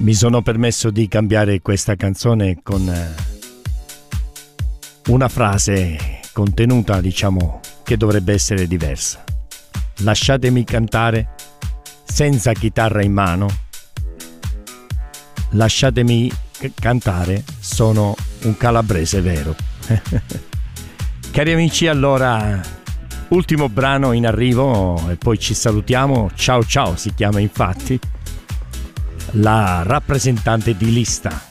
Mi sono permesso di cambiare questa canzone con una frase contenuta, diciamo, che dovrebbe essere diversa. Lasciatemi cantare senza chitarra in mano. Lasciatemi cantare, sono un calabrese vero. Cari amici, allora, ultimo brano in arrivo e poi ci salutiamo. Ciao ciao si chiama infatti. La rappresentante di lista